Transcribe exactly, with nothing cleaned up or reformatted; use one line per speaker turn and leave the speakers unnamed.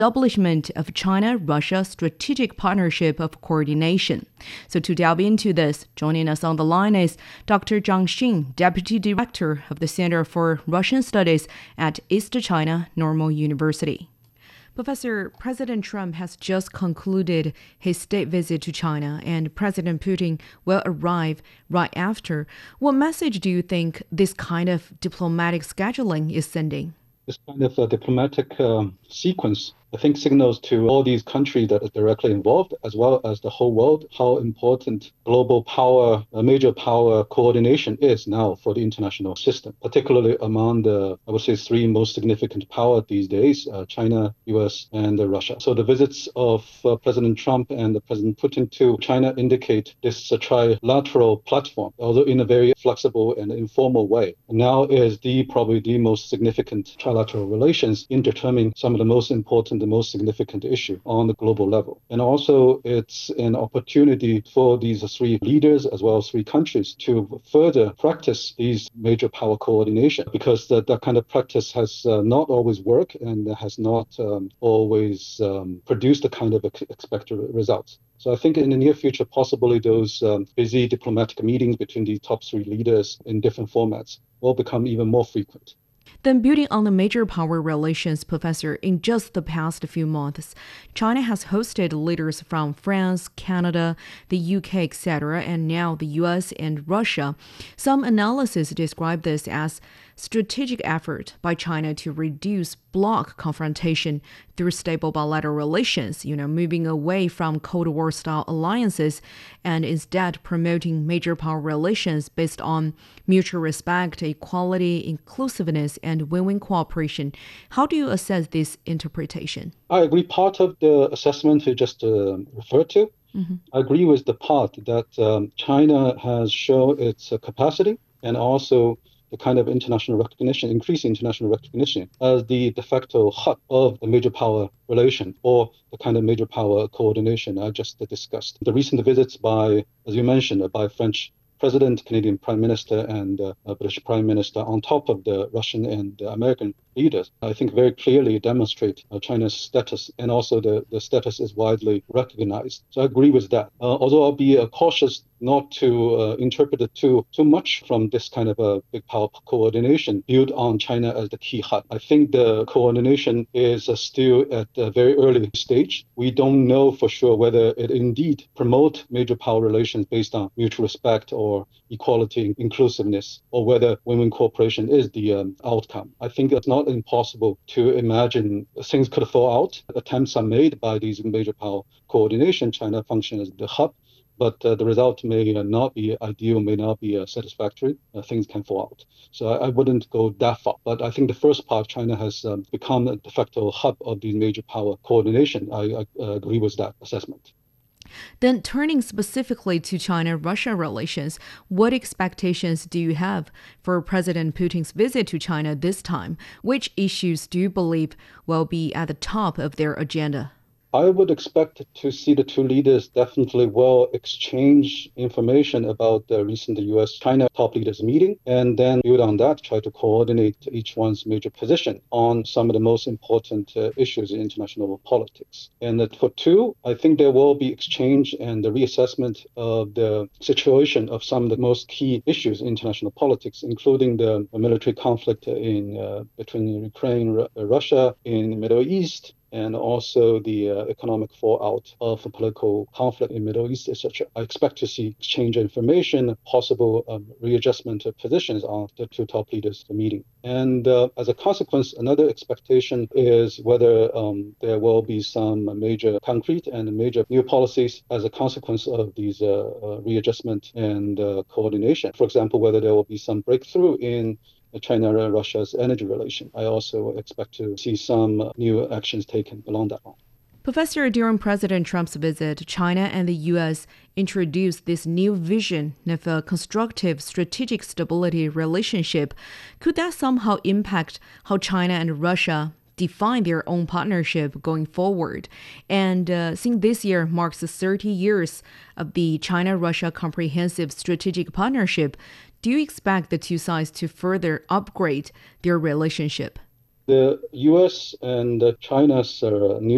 establishment of China-Russia Strategic Partnership of Coordination. So to delve into this, joining us on the line is Doctor Zhang Xin, Deputy Director of the Center for Russian Studies at East China Normal University. Professor, President Trump has just concluded his state visit to China, and President Putin will arrive right after. What message do you think this kind of diplomatic scheduling is sending?
This kind of uh, diplomatic um, sequence, I think, signals to all these countries that are directly involved, as well as the whole world, how important global power, uh, major power coordination is now for the international system, particularly among the, I would say, three most significant powers these days, uh, China, U S, and uh, Russia. So the visits of uh, President Trump and President Putin to China indicate this uh, trilateral platform, although in a very flexible and informal way. Now is the probably the most significant trilateral relations in determining some of the most important the most significant issue on the global level. And also it's an opportunity for these three leaders as well as three countries to further practice these major power coordination, because that, that kind of practice has uh, not always worked and has not um, always um, produced the kind of ex- expected results. So I think in the near future, possibly those um, busy diplomatic meetings between the top three leaders in different formats will become even more frequent.
Then building on the major power relations, Professor, in just the past few months, China has hosted leaders from France, Canada, the U K, et cetera, and now the U S and Russia. Some analysis describe this as strategic effort by China to reduce bloc confrontation through stable bilateral relations, you know, moving away from Cold War-style alliances and instead promoting major power relations based on mutual respect, equality, inclusiveness, and win-win cooperation. How do you assess this interpretation?
I agree. Part of the assessment you just uh, referred to, mm-hmm. I agree with the part that um, China has shown its uh, capacity and also the kind of international recognition, increasing international recognition as the de facto hub of the major power relation or the kind of major power coordination I just discussed. The recent visits by, as you mentioned, by French President, Canadian Prime Minister, and uh, British Prime Minister on top of the Russian and uh, American leaders, I think very clearly demonstrate uh, China's status, and also the, the status is widely recognized. So I agree with that. Uh, although I'll be uh, cautious not to uh, interpret it too too much from this kind of a big power coordination built on China as the key hub. I think the coordination is uh, still at a very early stage. We don't know for sure whether it indeed promote major power relations based on mutual respect or or equality, inclusiveness, or whether win-win cooperation is the um, outcome. I think it's not impossible to imagine things could fall out. Attempts are made by these major power coordination. China functions as the hub, but uh, the result may uh, not be ideal, may not be uh, satisfactory. Uh, things can fall out. So I, I wouldn't go that far. But I think the first part, China has um, become a de facto hub of these major power coordination. I, I uh, agree with that assessment.
Then turning specifically to China-Russia relations, what expectations do you have for President Putin's visit to China this time? Which issues do you believe will be at the top of their agenda?
I would expect to see the two leaders definitely will exchange information about the recent U S China top leaders meeting, and then build on that, try to coordinate each one's major position on some of the most important uh, issues in international politics. And for two, I think there will be exchange and the reassessment of the situation of some of the most key issues in international politics, including the military conflict in uh, between Ukraine and Russia in the Middle East, and also the uh, economic fallout of a political conflict in the Middle East, et cetera. I expect to see exchange of information, possible um, readjustment of positions on the two top leaders meeting. And uh, as a consequence, another expectation is whether um, there will be some major concrete and major new policies as a consequence of these uh, uh, readjustment and uh, coordination. For example, whether there will be some breakthrough in China and Russia's energy relation. I also expect to see some new actions taken along that line.
Professor, during President Trump's visit, China and the U S introduced this new vision of a constructive strategic stability relationship. Could that somehow impact how China and Russia define their own partnership going forward? And uh, since this year marks thirty years of the China-Russia Comprehensive Strategic Partnership, do you expect the two sides to further upgrade their relationship?
The U S and China's uh, new